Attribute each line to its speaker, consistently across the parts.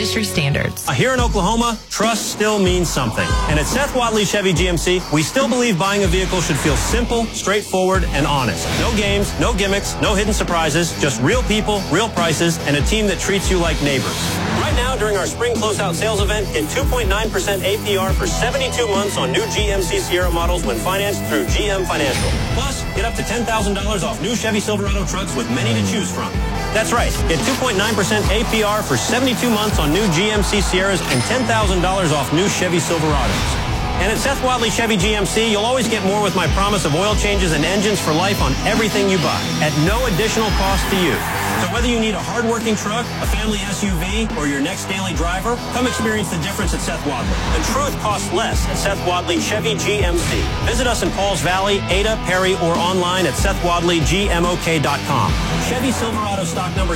Speaker 1: industry standards.
Speaker 2: Here in Oklahoma, trust still means something. And at Seth Wadley Chevy GMC, we still believe buying a vehicle should feel simple, straightforward, and honest. No games, no gimmicks, no hidden surprises, just real people, real prices, and a team that treats you like neighbors. Right now, during our spring closeout sales event, get 2.9% APR for 72 months on new GMC Sierra models when financed through GM Financial. Plus, get up to $10,000 off new Chevy Silverado trucks with many to choose from. That's right. Get 2.9% APR for 72 months on new GMC Sierras and $10,000 off new Chevy Silverados. And at Seth Wadley Chevy GMC, you'll always get more with my promise of oil changes and engines for life on everything you buy at no additional cost to you. So whether you need a hard-working truck, a family SUV, or your next daily driver, come experience the difference at Seth Wadley. The truth costs less at Seth Wadley Chevy GMC. Visit us in Pauls Valley, Ada, Perry, or online at SethWadleyGMOK.com. Chevy Silverado stock number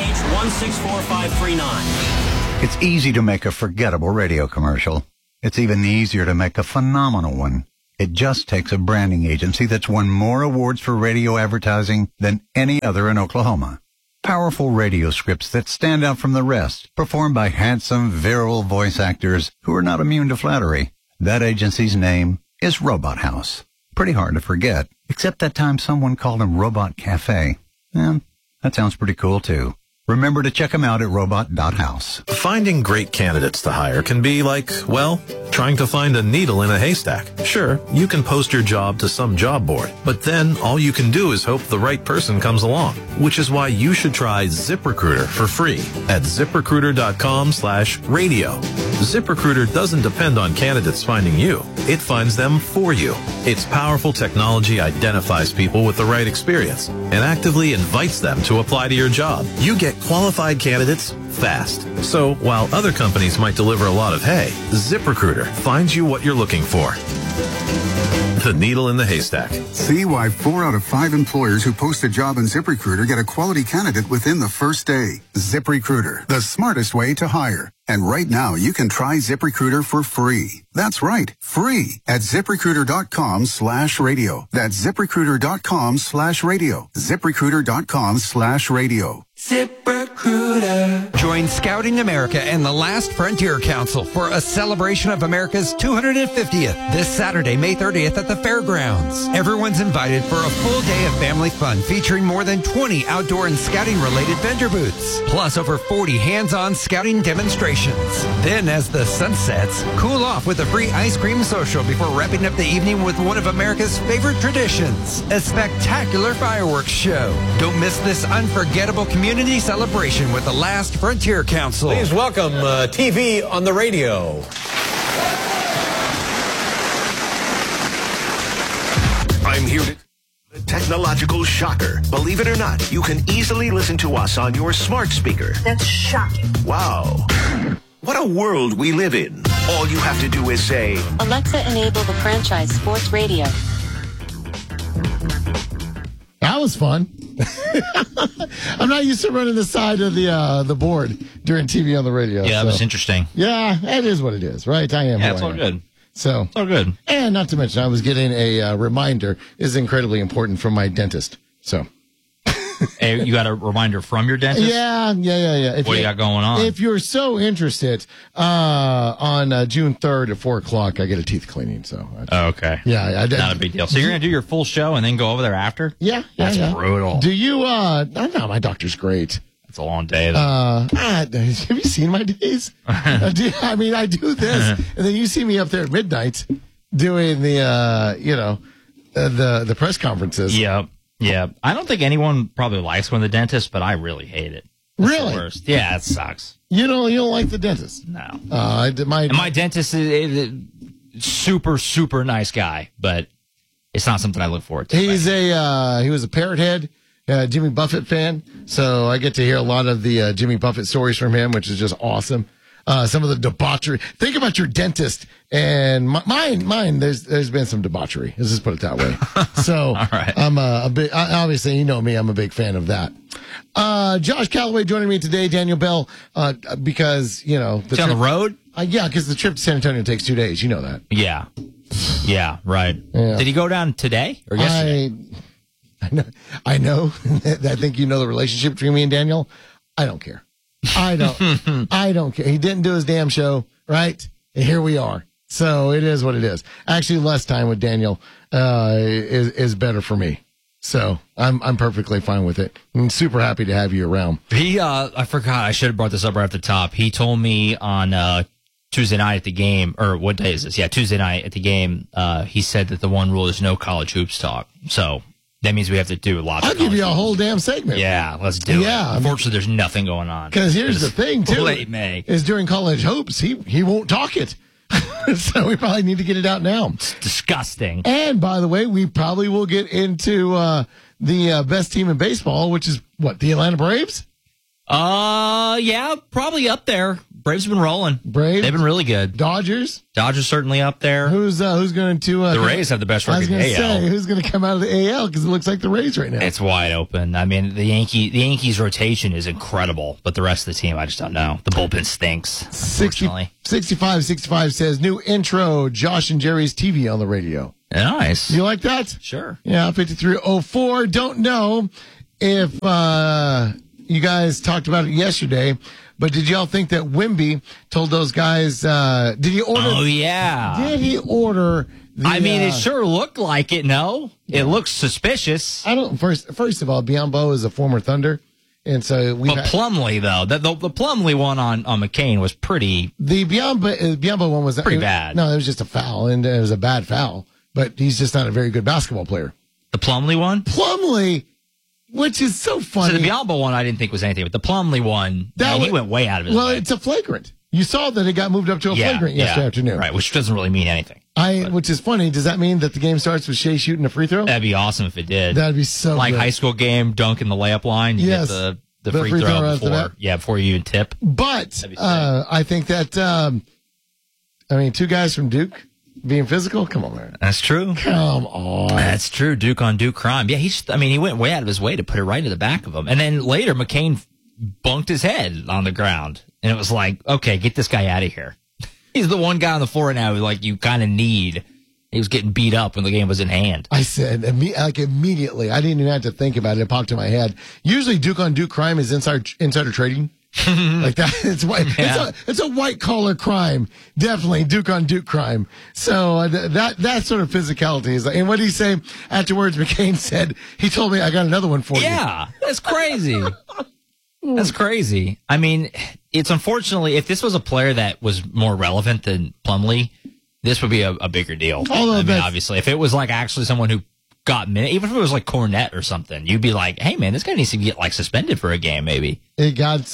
Speaker 2: CH164539.
Speaker 3: It's easy to make a forgettable radio commercial. It's even easier to make a phenomenal one. It just takes a branding agency that's won more awards for radio advertising than any other in Oklahoma. Powerful radio scripts that stand out from the rest, performed by handsome, virile voice actors who are not immune to flattery. That agency's name is Robot House. Pretty hard to forget, except that time someone called him Robot Cafe. That sounds pretty cool, too. Remember to check them out at robot.house.
Speaker 4: Finding great candidates to hire can be like, well, trying to find a needle in a haystack. Sure, you can post your job to some job board, but then all you can do is hope the right person comes along, which is why you should try ZipRecruiter for free at ZipRecruiter.com/radio. ZipRecruiter doesn't depend on candidates finding you. It finds them for you. Its powerful technology identifies people with the right experience and actively invites them to apply to your job. You get qualified candidates fast. So while other companies might deliver a lot of hay, ZipRecruiter finds you what you're looking for. The needle in the haystack.
Speaker 5: See why 4 out of 5 employers who post a job in ZipRecruiter get a quality candidate within the first day. ZipRecruiter, the smartest way to hire. And right now, you can try ZipRecruiter for free. That's right, free at ZipRecruiter.com/radio. That's ZipRecruiter.com/radio. ZipRecruiter.com/radio.
Speaker 6: ZipRecruiter. Join Scouting America and the Last Frontier Council for a celebration of America's 250th this Saturday, May 30th at the fairgrounds. Everyone's invited for a full day of family fun featuring more than 20 outdoor and scouting-related vendor booths, plus over 40 hands-on scouting demonstrations. Then, as the sun sets, cool off with a free ice cream social before wrapping up the evening with one of America's favorite traditions, a spectacular fireworks show. Don't miss this unforgettable community celebration with the Last Frontier Council.
Speaker 7: Please welcome TV on the radio.
Speaker 8: I'm here to... A technological shocker. Believe it or not, you can easily listen to us on your smart speaker.
Speaker 9: That's shocking.
Speaker 8: Wow. What a world we live in. All you have to do is say,
Speaker 10: Alexa, enable the franchise sports radio.
Speaker 11: That was fun. I'm not used to running the side of the board during TV on the radio.
Speaker 12: Yeah, that was interesting.
Speaker 11: Yeah, it is what it is, right? I am.
Speaker 12: Yeah, it's all good.
Speaker 11: So,
Speaker 12: it's all good.
Speaker 11: And not to mention, I was getting a reminder is incredibly important from my dentist. So,
Speaker 12: hey, you got a reminder from your dentist?
Speaker 11: Yeah.
Speaker 12: What do you got going on?
Speaker 11: If you're so interested, on June 3rd at 4 o'clock, I get a teeth cleaning. So,
Speaker 12: okay.
Speaker 11: Yeah,
Speaker 12: not a big deal. So you're gonna do your full show and then go over there after?
Speaker 11: Yeah,
Speaker 12: that's brutal.
Speaker 11: Do you? No, my doctor's great.
Speaker 12: It's a long day. Though.
Speaker 11: Have you seen my days? I do this, and then you see me up there at midnight doing the press conferences.
Speaker 12: Yep. Yeah. I don't think anyone probably likes going to the dentist, but I really hate it. It's
Speaker 11: really?
Speaker 12: The worst. Yeah, it sucks.
Speaker 11: You don't like the dentist?
Speaker 12: No.
Speaker 11: My
Speaker 12: dentist is super, super nice guy, but it's not something I look forward to.
Speaker 11: He was a Parrot Head. Jimmy Buffett fan, so I get to hear a lot of the Jimmy Buffett stories from him, which is just awesome. Some of the debauchery. Think about your dentist and mine. There's been some debauchery. Let's just put it that way. So
Speaker 12: all right.
Speaker 11: I'm a big. Obviously, you know me. I'm a big fan of that. Josh Calloway joining me today. Daniel Bell, because
Speaker 12: it's on the road.
Speaker 11: Yeah, because the trip to San Antonio takes 2 days. You know that.
Speaker 12: Yeah. Right. Yeah. Did he go down today or yesterday?
Speaker 11: I know. I think you know the relationship between me and Daniel. I don't care. I don't care. He didn't do his damn show, right? And here we are. So it is what it is. Actually, less time with Daniel is better for me. So I'm perfectly fine with it. I'm super happy to have you around.
Speaker 12: I forgot. I should have brought this up right at the top. He told me on Tuesday night at the game, or what day is this? Yeah, Tuesday night at the game. He said that the one rule is no college hoops talk. So that means we have to do lots.
Speaker 11: I'll give you a whole damn segment.
Speaker 12: Yeah, let's do it. Unfortunately, there's nothing going on.
Speaker 11: Because here's the thing, too.
Speaker 12: Late May.
Speaker 11: Is during college hoops, he won't talk it. So we probably need to get it out now.
Speaker 12: It's disgusting.
Speaker 11: And by the way, we probably will get into the best team in baseball, which is what, the Atlanta Braves?
Speaker 12: Yeah, probably up there. Braves have been rolling.
Speaker 11: Braves,
Speaker 12: they've been really good.
Speaker 11: Dodgers
Speaker 12: certainly up there.
Speaker 11: Who's going to?
Speaker 12: The Rays have the best record in the AL.
Speaker 11: Say, who's going to come out of the AL? Because it looks like the Rays right now.
Speaker 12: It's wide open. I mean, the Yankees rotation is incredible, but the rest of the team, I just don't know. The bullpen stinks.
Speaker 11: 65 says new intro. Josh and Jerry's TV on the radio.
Speaker 12: Nice.
Speaker 11: You like that?
Speaker 12: Sure.
Speaker 11: Yeah, 5304. Don't know if you guys talked about it yesterday, but did y'all think that Wemby told those guys, did he order?
Speaker 12: Oh, yeah.
Speaker 11: Did he order?
Speaker 12: It sure looked like it, no? Yeah. It looks suspicious.
Speaker 11: First of all, Biombo is a former Thunder. And so
Speaker 12: Plumlee, though, the Plumlee one on McCain was pretty.
Speaker 11: The Biombo one was
Speaker 12: pretty bad.
Speaker 11: No, it was just a foul, and it was a bad foul. But he's just not a very good basketball player.
Speaker 12: The Plumlee one?
Speaker 11: Plumlee, which is so funny.
Speaker 12: So the Biombo one I didn't think was anything, but the Plumlee one, he went way out of his way.
Speaker 11: Well, it's a flagrant. You saw that it got moved up to a flagrant yesterday afternoon.
Speaker 12: Right, which doesn't really mean anything.
Speaker 11: Which is funny. Does that mean that the game starts with Shea shooting a free throw?
Speaker 12: That'd be awesome if it did.
Speaker 11: That'd be so
Speaker 12: like
Speaker 11: good.
Speaker 12: High school game, dunk in the layup line. You get the free throw before you even tip.
Speaker 11: But I think that, two guys from Duke being physical? Come on, man.
Speaker 12: That's true.
Speaker 11: Come on.
Speaker 12: That's true. Duke on Duke crime. Yeah, he went way out of his way to put it right to the back of him. And then later, McCain bunked his head on the ground. And it was like, okay, get this guy out of here. He's the one guy on the floor now who, you kind of need. He was getting beat up when the game was in hand.
Speaker 11: I said, immediately. I didn't even have to think about it. It popped in my head. Usually, Duke on Duke crime is insider trading. Like that. It's a white collar crime. Definitely Duke on Duke crime. So that sort of physicality is and what did he say afterwards? McCain said, he told me I got another one for you.
Speaker 12: Yeah, that's crazy. That's crazy. I mean, it's unfortunately, if this was a player that was more relevant than Plumlee, this would be a bigger deal. Obviously, if it was actually someone who got minutes, even if it was Cornette or something, you'd be like, hey man, this guy needs to get suspended for a game maybe.
Speaker 11: He got,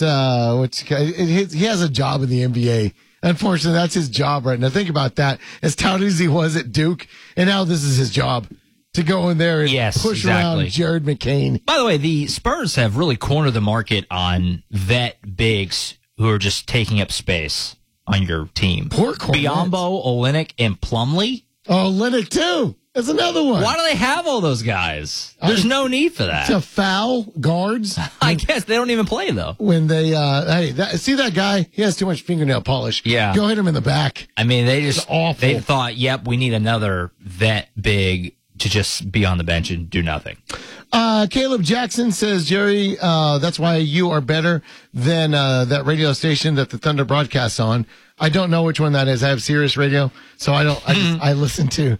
Speaker 11: he has a job in the NBA. Unfortunately, that's his job right now. Think about that. As touted as he was at Duke, and now this is his job. To go in there and push around Jared McCain.
Speaker 12: By the way, the Spurs have really cornered the market on vet bigs who are just taking up space on your team.
Speaker 11: Poor Cornette.
Speaker 12: Biombo, Olynyk, and Plumlee.
Speaker 11: Oh, Olynyk too. That's another one.
Speaker 12: Why do they have all those guys? There's no need for that.
Speaker 11: To foul guards.
Speaker 12: I guess they don't even play though.
Speaker 11: When they, see that guy? He has too much fingernail polish.
Speaker 12: Yeah.
Speaker 11: Go hit him in the back.
Speaker 12: I mean, they thought, yep, we need another vet big to just be on the bench and do nothing.
Speaker 11: Caleb Jackson says, Jerry, that's why you are better than that radio station that the Thunder broadcasts on. I don't know which one that is. I have Sirius Radio, so I don't. I listen to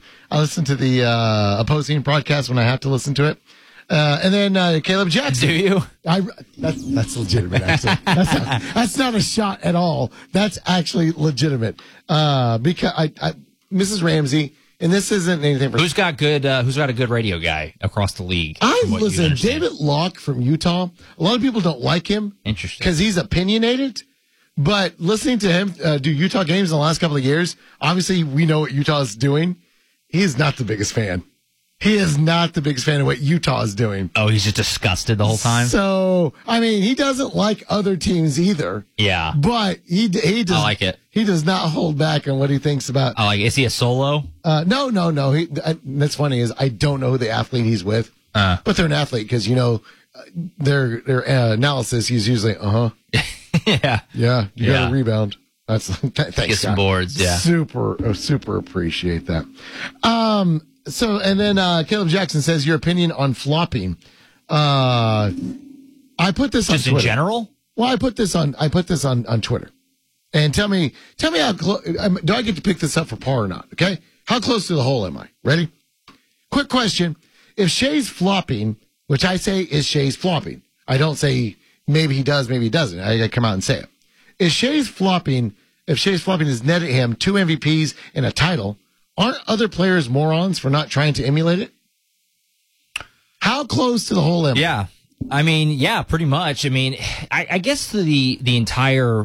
Speaker 11: the opposing broadcast when I have to listen to it. And then Caleb Jackson.
Speaker 12: Do you?
Speaker 11: That's legitimate. Actually, that's not a shot at all. That's actually legitimate. Because Mrs. Ramsey. And this isn't anything for
Speaker 12: who's got a good radio guy across the league.
Speaker 11: Listen, David Locke from Utah. A lot of people don't like him.
Speaker 12: Interesting.
Speaker 11: Because he's opinionated. But listening to him do Utah games in the last couple of years, obviously we know what Utah is doing. He is not the biggest fan. He is not the biggest fan of what Utah is doing.
Speaker 12: Oh, he's just disgusted the whole time?
Speaker 11: So, he doesn't like other teams either.
Speaker 12: Yeah.
Speaker 11: But he does.
Speaker 12: I like it.
Speaker 11: He does not hold back on what he thinks about.
Speaker 12: I like it. Is he a solo?
Speaker 11: No. That's funny is I don't know who the athlete he's with. But they're an athlete because, their analysis, he's usually,
Speaker 12: Yeah.
Speaker 11: Yeah. You got a rebound. That's thanks.
Speaker 12: Get some boards. Yeah.
Speaker 11: Super appreciate that. So, and then Caleb Jackson says your opinion on flopping. I put this on
Speaker 12: just
Speaker 11: Twitter.
Speaker 12: In general.
Speaker 11: Well, I put this on Twitter. And tell me how close, do I get to pick this up for par or not? Okay. How close to the hole am I? Ready? Quick question. If Shea's flopping, which I say is Shea's flopping, I don't say maybe he does, maybe he doesn't. I come out and say it. If Shea's flopping is netted him 2 MVPs and a title, aren't other players morons for not trying to emulate it? How close to the hole am I?
Speaker 12: Yeah. I mean, yeah, pretty much. I mean, I guess the entire,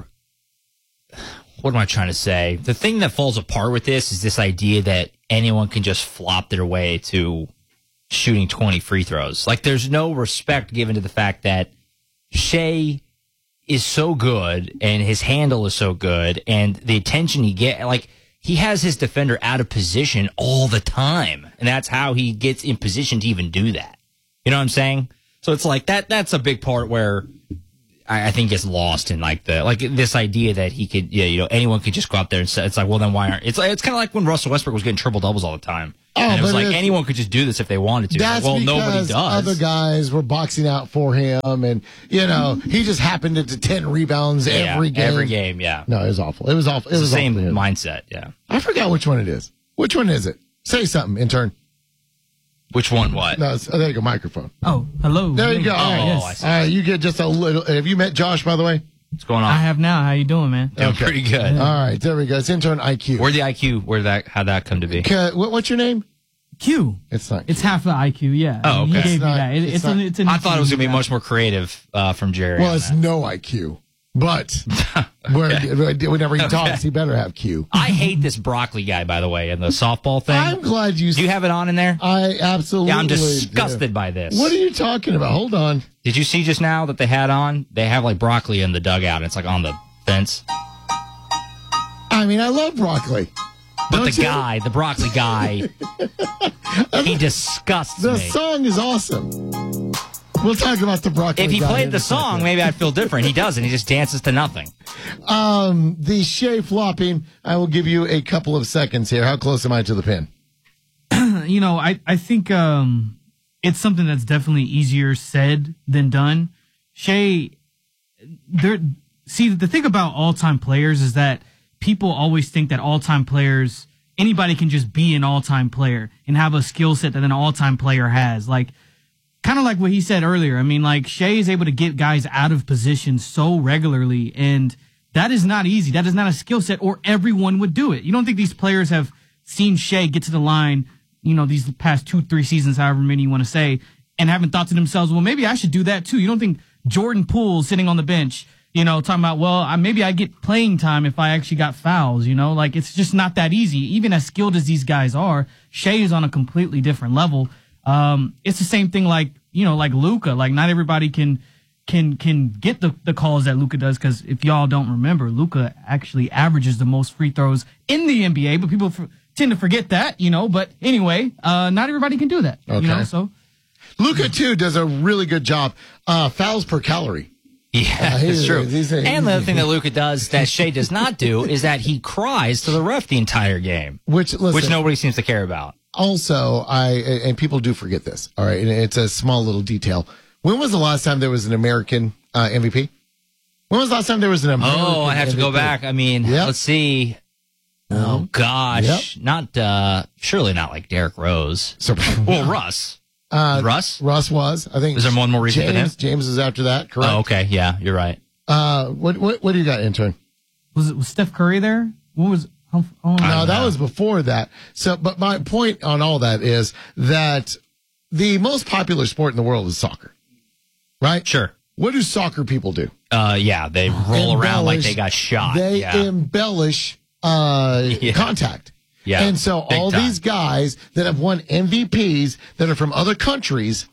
Speaker 12: what am I trying to say? The thing that falls apart with this is this idea that anyone can just flop their way to shooting 20 free throws. Like, there's no respect given to the fact that Shea is so good and his handle is so good and the attention he gets, like, he has his defender out of position all the time. And that's how he gets in position to even do that. You know what I'm saying? So it's like that's a big part where I think gets lost in this idea that he could, anyone could just go out there and say, it's like, well, then why aren't, it's kind of like when Russell Westbrook was getting triple doubles all the time. And it was like anyone could just do this if they wanted to.
Speaker 11: That's
Speaker 12: like, well, nobody does.
Speaker 11: Other guys were boxing out for him, and he just happened to 10 rebounds every game.
Speaker 12: Every game, yeah.
Speaker 11: No, it was awful. It was awful. It was
Speaker 12: the same mindset, yeah.
Speaker 11: I forgot which one it is. Which one is it? Say something, intern.
Speaker 12: Which one? What?
Speaker 11: No, there you go. Microphone.
Speaker 1: Oh, hello.
Speaker 11: There you go.
Speaker 1: Oh,
Speaker 11: all right.
Speaker 1: Yes.
Speaker 11: All right. You get just a little. Have you met Josh, by the way?
Speaker 12: What's going on?
Speaker 1: I have now. How you doing, man?
Speaker 12: Doing pretty good.
Speaker 11: All right. There we go. It's intern IQ.
Speaker 12: Where'd the IQ? How'd that come to be?
Speaker 11: What's your name?
Speaker 1: Q.
Speaker 11: It's not.
Speaker 1: It's half the IQ. Yeah.
Speaker 12: Oh, okay.
Speaker 1: He gave me that. It's
Speaker 12: I thought it was gonna be much more creative from Jerry.
Speaker 11: Well, it's no IQ. But whenever he talks, he better have Q.
Speaker 12: I hate this broccoli guy, by the way, and the softball thing.
Speaker 11: I'm glad you...
Speaker 12: Do you have it on in there?
Speaker 11: I absolutely
Speaker 12: Yeah, I'm disgusted by this.
Speaker 11: What are you talking about? Hold on.
Speaker 12: Did you see just now that they had on? They have like broccoli in the dugout. And it's like on the fence.
Speaker 11: I mean, I love broccoli.
Speaker 12: But the broccoli guy, he disgusts me.
Speaker 11: The song is awesome. We'll talk about the broccoli.
Speaker 12: If he played the song, maybe I'd feel different. He doesn't. He just dances to nothing.
Speaker 11: The Shea flopping, I will give you a couple of seconds here. How close am I to the pin?
Speaker 1: I think it's something that's definitely easier said than done. Shea, the thing about all-time players is that people always think that all-time players, anybody can just be an all-time player and have a skill set that an all-time player has. Like, kind of like what he said earlier. I mean, like, Shea is able to get guys out of position so regularly, and that is not easy. That is not a skill set, or everyone would do it. You don't think these players have seen Shea get to the line, these past 2-3 seasons, however many you want to say, and haven't thought to themselves, well, maybe I should do that too. You don't think Jordan Poole sitting on the bench, talking about, well, maybe I get playing time if I actually got fouls, Like, it's just not that easy. Even as skilled as these guys are, Shea is on a completely different level. It's the same thing like Luka. Like, not everybody can get the calls that Luka does, because if y'all don't remember, Luka actually averages the most free throws in the NBA, but people tend to forget that, But anyway, not everybody can do that, So
Speaker 11: Luka, too, does a really good job. Fouls per calorie.
Speaker 12: Yeah, that's true. And the other thing that Luka does that Shea does not do is that he cries to the ref the entire game, which nobody seems to care about.
Speaker 11: Also, and people do forget this, all right, and it's a small little detail. When was the last time there was an American MVP? When was the last time there was an American MVP?
Speaker 12: Oh, I have to go back. I mean, let's see. Oh, gosh. Not, surely not like Derrick Rose. Well, Russ. Russ
Speaker 11: was, I think.
Speaker 12: Is there one more recent than him?
Speaker 11: James is after that, correct?
Speaker 12: Oh, okay, yeah, you're right.
Speaker 11: What do you got, intern?
Speaker 1: Was Steph Curry there? What was...
Speaker 11: No, that was before that. So, but my point on all that is that the most popular sport in the world is soccer, right?
Speaker 12: Sure.
Speaker 11: What do soccer people do?
Speaker 12: Yeah, they roll around like they got shot.
Speaker 11: They embellish contact.
Speaker 12: Yeah.
Speaker 11: And so all these guys that have won MVPs that are from other countries,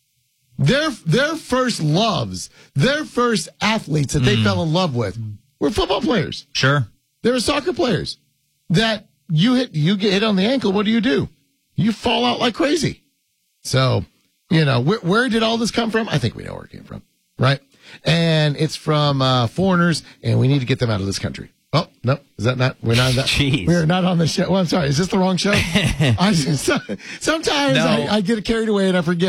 Speaker 11: their first loves, their first athletes that they fell in love with were football players.
Speaker 12: Sure.
Speaker 11: They were soccer players that you get hit on the ankle. What do? You fall out like crazy. So, where did all this come from? I think we know where it came from, right? And it's from foreigners, and we need to get them out of this country. Oh, no. Is that not? We're not.
Speaker 12: Jeez.
Speaker 11: We're not on the show. Well, I'm sorry. Is this the wrong show? Sometimes I get carried away and I forget.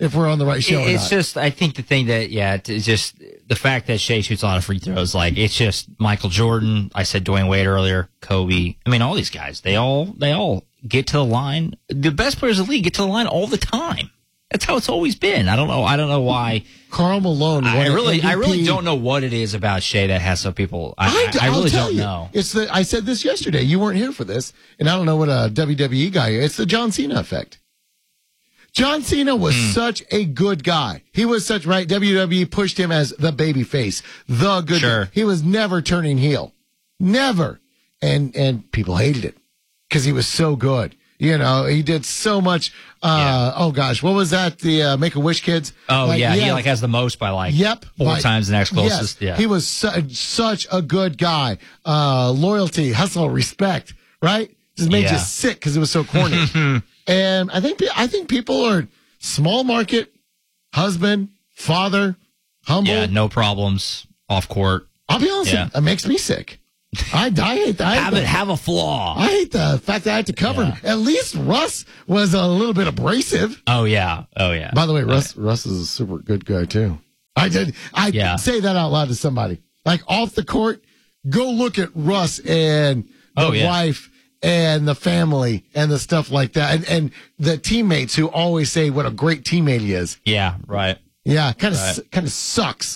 Speaker 11: if we're on the right show or
Speaker 12: It's
Speaker 11: not.
Speaker 12: just, I think the thing that, it's just the fact that Shea shoots a lot of free throws. Like, it's just Michael Jordan. I said Dwayne Wade earlier, Kobe. I mean, all these guys, they all get to the line. The best players in the league get to the line all the time. That's how it's always been. I don't know why.
Speaker 11: Karl Malone.
Speaker 12: I really don't know what it is about Shea that has some people. I really don't know.
Speaker 11: I said this yesterday. You weren't here for this, and I don't know what a WWE guy is. It's the John Cena effect. John Cena was such a good guy. He was such, right? WWE pushed him as the baby face, the good guy. He was never turning heel. Never. And people hated it because he was so good. You know, he did so much. Oh gosh, what was that? The Make-A-Wish kids?
Speaker 12: Oh, he has the most by four times the next closest.
Speaker 11: Yes, he was such a good guy. Loyalty, hustle, respect, right? Just made you sick because it was so corny. And I think people are small market, husband, father, humble.
Speaker 12: Yeah, no problems off court.
Speaker 11: I'll be honest, it makes me sick. I hate that.
Speaker 12: Have a flaw.
Speaker 11: I hate the fact that I had to cover him. At least Russ was a little bit abrasive.
Speaker 12: Oh yeah.
Speaker 11: By the way, Russ is a super good guy too. I say that out loud to somebody. Like off the court, go look at Russ and the wife and the family and the stuff like that, and the teammates who always say what a great teammate he is.
Speaker 12: Yeah, right.
Speaker 11: Yeah, kind of sucks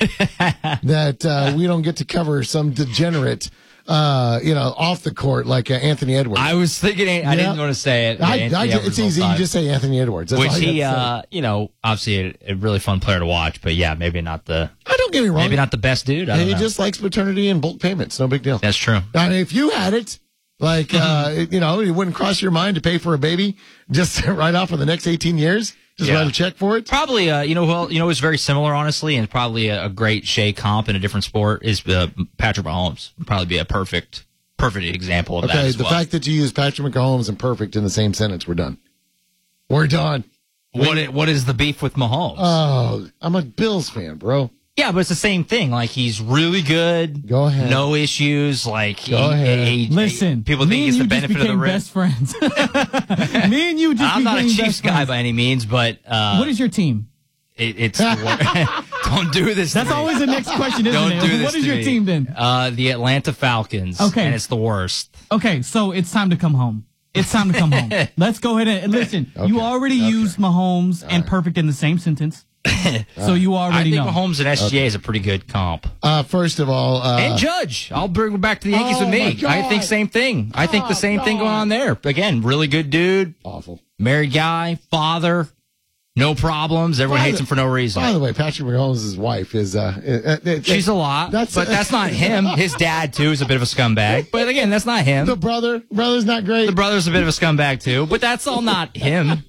Speaker 11: that we don't get to cover some degenerate, off the court like Anthony Edwards.
Speaker 12: I was thinking, I didn't want to say it.
Speaker 11: It's easy. You just say Anthony Edwards. That's
Speaker 12: which he, obviously a really fun player to watch, but maybe not the.
Speaker 11: Don't get me wrong.
Speaker 12: Maybe not the best dude.
Speaker 11: He just likes paternity and bulk payments. No big deal.
Speaker 12: That's true.
Speaker 11: I mean, if you had it. Like, it wouldn't cross your mind to pay for a baby just right off for the next 18 years? Just write a check for it?
Speaker 12: Probably, it's very similar, honestly, and probably a great Shea comp in a different sport is Patrick Mahomes. Would probably be a perfect example of that as
Speaker 11: well. The fact that you use Patrick Mahomes and perfect in the same sentence, we're done. We're done.
Speaker 12: What is the beef with Mahomes?
Speaker 11: Oh, I'm a Bills fan, bro.
Speaker 12: Yeah, but it's the same thing. Like, he's really good.
Speaker 11: Go ahead.
Speaker 12: No issues. Like,
Speaker 11: go ahead.
Speaker 1: Listen,
Speaker 12: people think he's the benefit of the risk.
Speaker 1: Best friends. Me and you just
Speaker 12: I'm not a
Speaker 1: Chiefs
Speaker 12: Chiefs guy by any means, but
Speaker 1: what is your team?
Speaker 12: It's don't do this.
Speaker 1: That's always the next question, isn't it?
Speaker 12: Do this
Speaker 1: what is your team then?
Speaker 12: The Atlanta Falcons.
Speaker 1: Okay,
Speaker 12: and it's the worst.
Speaker 1: Okay, so it's time to come home. It's time to come home. Let's go ahead and listen. Okay. You already used Mahomes and perfect in the same sentence. So you already know.
Speaker 12: I think Mahomes and SGA is a pretty good comp.
Speaker 11: First of all,
Speaker 12: and Judge, I'll bring him back to the Yankees with me. I think same thing. I think the same thing going on there. Again, really good dude.
Speaker 11: Awful.
Speaker 12: Married guy, father, no problems. Everyone hates him for no reason.
Speaker 11: By the way, Patrick Mahomes' wife is
Speaker 12: she's a lot, but that's not him. His dad too is a bit of a scumbag. But again, that's not him.
Speaker 11: The brother's not great.
Speaker 12: The brother's a bit of a scumbag too, but that's all not him.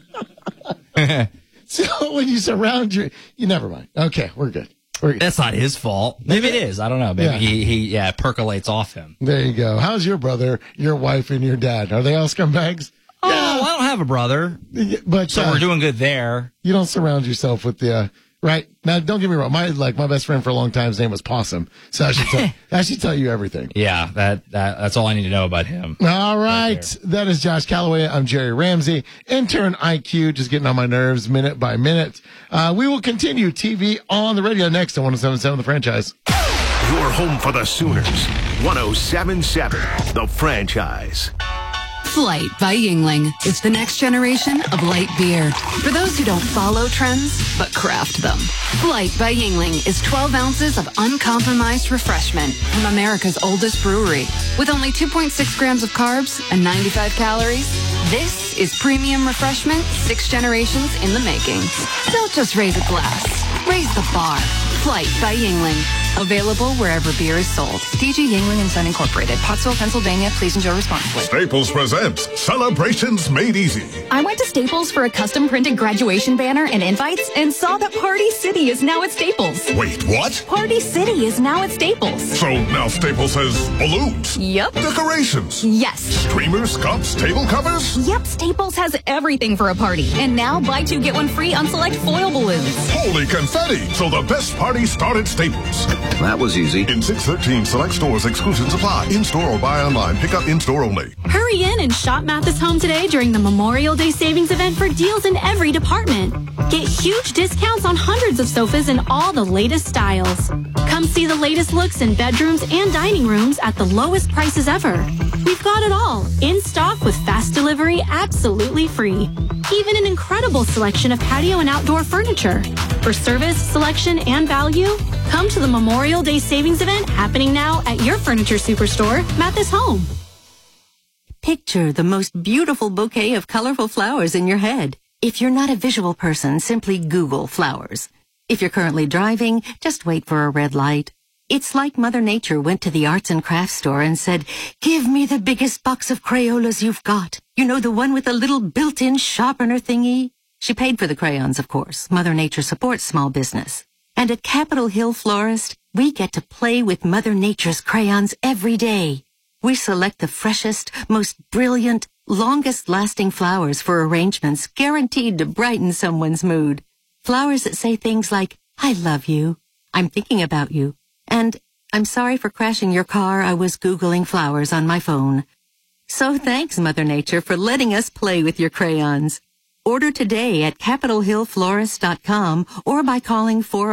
Speaker 11: So when you surround you never mind. Okay, we're good.
Speaker 12: That's not his fault. Maybe it is. I don't know. Maybe he percolates off him.
Speaker 11: There you go. How's your brother, your wife, and your dad? Are they all scumbags?
Speaker 12: Oh, well, I don't have a brother,
Speaker 11: but
Speaker 12: so we're doing good there.
Speaker 11: You don't surround yourself with the right now. Don't get me wrong. My best friend for a long time, his name was Possum. So I should tell you everything.
Speaker 12: Yeah, that's all I need to know about him.
Speaker 11: All right, that is Josh Calloway. I'm Jerry Ramsey, intern IQ, just getting on my nerves minute by minute. We will continue TV on the radio next on 107.7 The Franchise.
Speaker 8: Your home for the Sooners, 107.7 The Franchise.
Speaker 9: Flight by Yuengling is the next generation of light beer. For those who don't follow trends, but craft them. Flight by Yuengling is 12 ounces of uncompromised refreshment from America's oldest brewery. With only 2.6 grams of carbs and 95 calories, this is premium refreshment 6 generations in the making. Don't just raise a glass, raise the bar. Flight by Yuengling. Available wherever beer is sold. DG Yuengling & Son Incorporated, Pottsville, Pennsylvania. Please enjoy responsibly.
Speaker 13: Staples presents Celebrations Made Easy.
Speaker 14: I went to Staples for a custom printed graduation banner and invites and saw that Party City is now at Staples.
Speaker 13: Wait, what?
Speaker 14: Party City is now at Staples.
Speaker 13: So now Staples has balloons?
Speaker 14: Yep.
Speaker 13: Decorations?
Speaker 14: Yes.
Speaker 13: Streamers, cups, table covers?
Speaker 14: Yep, Staples has everything for a party. And now buy 2 get 1 free on select foil balloons.
Speaker 13: Holy confetti! So the best parties start at Staples.
Speaker 15: That was easy.
Speaker 13: In 613 select stores, exclusions apply. In-store or buy online. Pick up in-store only.
Speaker 14: Hurry in and shop Mathis Home today during the Memorial Day savings event for deals in every department. Get huge discounts on hundreds of sofas in all the latest styles. Come see the latest looks in bedrooms and dining rooms at the lowest prices ever. We've got it all in stock with fast delivery absolutely free. Even an incredible selection of patio and outdoor furniture. For service, selection, and value, come to the Memorial Day savings event happening now at your furniture superstore, Mathis Home.
Speaker 16: Picture the most beautiful bouquet of colorful flowers in your head. If you're not a visual person, simply Google flowers. If you're currently driving, just wait for a red light. It's like Mother Nature went to the arts and crafts store and said, "Give me the biggest box of Crayolas you've got. You know, the one with the little built-in sharpener thingy?" She paid for the crayons, of course. Mother Nature supports small business. And at Capitol Hill Florist, we get to play with Mother Nature's crayons every day. We select the freshest, most brilliant, longest-lasting flowers for arrangements guaranteed to brighten someone's mood. Flowers that say things like, "I love you," "I'm thinking about you," and "I'm sorry for crashing your car. I was Googling flowers on my phone." So thanks, Mother Nature, for letting us play with your crayons. Order today at CapitolHillFlorist.com or by calling 4